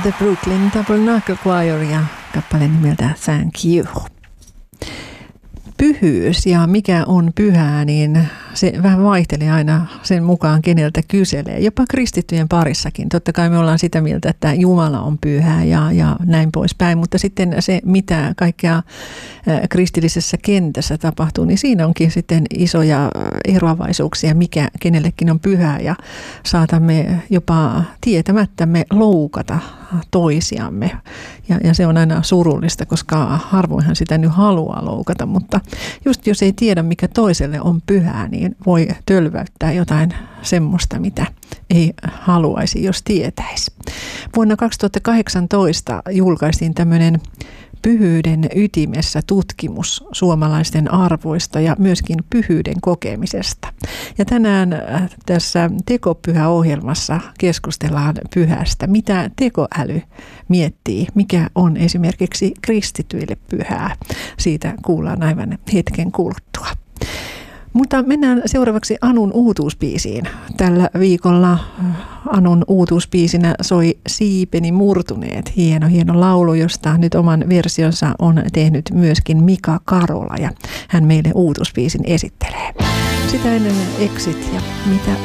The Brooklyn Tabernacle Choir ja kappale nimeltä Thank You. Pyhyys ja mikä on pyhää, niin se vähän vaihtelee aina sen mukaan, keneltä kyselee. Jopa kristittyjen parissakin. Totta kai me ollaan sitä mieltä, että Jumala on pyhä ja näin poispäin. Mutta sitten se, mitä kaikkea kristillisessä kentässä tapahtuu, niin siinä onkin sitten isoja eroavaisuuksia, mikä kenellekin on pyhää. Ja saatamme jopa tietämättämme loukata toisiamme. Ja se on aina surullista, koska harvoinhan sitä nyt haluaa loukata. Mutta just jos ei tiedä, mikä toiselle on pyhää, niin voi tölväyttää jotain semmoista, mitä ei haluaisi, jos tietäisi. Vuonna 2018 julkaistiin tämmöinen Pyhyyden ytimessä tutkimus suomalaisten arvoista ja myöskin pyhyyden kokemisesta. Ja tänään tässä Tekopyhä-ohjelmassa keskustellaan pyhästä. Mitä tekoäly miettii, mikä on esimerkiksi kristityille pyhää. Siitä kuullaan aivan hetken kuluttua. Mutta mennään seuraavaksi Anun uutuusbiisiin. Tällä viikolla Anun uutuusbiisinä soi Siipeni murtuneet. Hieno laulu, josta nyt oman versionsa on tehnyt myöskin Mika Karola ja hän meille uutuusbiisin esittelee. Sitä ennen Exit ja mitä